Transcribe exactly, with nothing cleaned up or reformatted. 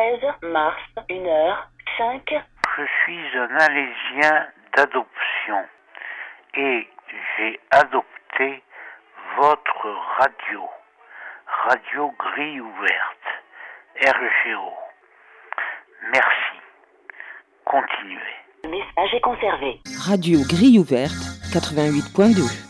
treize mars, une heure cinq. Je suis un Alésien d'adoption et j'ai adopté votre radio, Radio Grille Ouverte, R G O. Merci. Continuez. Le message est conservé. Radio Grille Ouverte, quatre-vingt-huit point deux.